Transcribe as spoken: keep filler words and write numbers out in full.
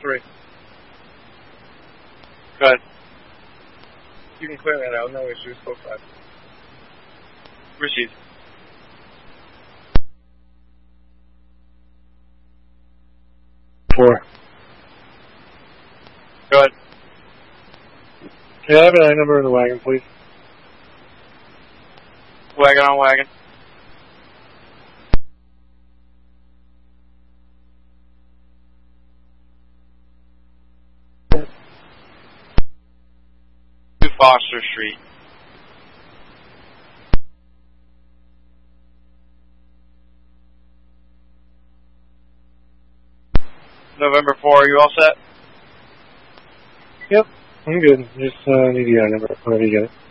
three. Go ahead. You can clear that out, no issues, four five. Receive. Four. Go ahead. Can I have an I number in the wagon, please? Wagon on wagon. To Foster Street. November four, are you all set? Yep, I'm good. Just uh, need the I number whenever you get it.